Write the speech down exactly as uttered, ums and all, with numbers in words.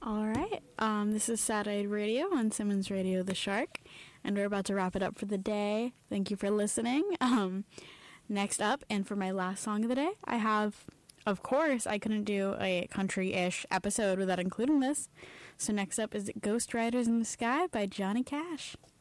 All right. Um, this is Sad-Eyed Radio on Simmons Radio The Shark, and we're about to wrap it up for the day. Thank you for listening. Um, next up, and for my last song of the day, I have, of course, I couldn't do a country-ish episode without including this. So next up is Ghost Riders in the Sky by Johnny Cash.